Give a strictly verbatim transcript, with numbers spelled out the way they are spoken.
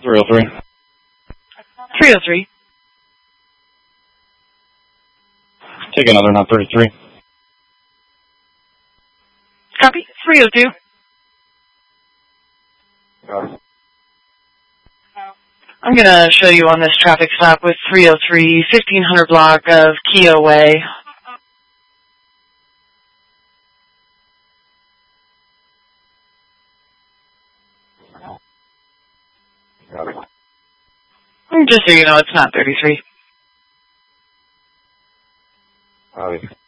three oh three. three oh three. Take another, not thirty-three. Copy. three oh two. Got it. I'm going to show you on this traffic stop with three oh three, fifteen hundred block of Keogh Way. Got it. Just so you know, it's not thirty-three. Got it.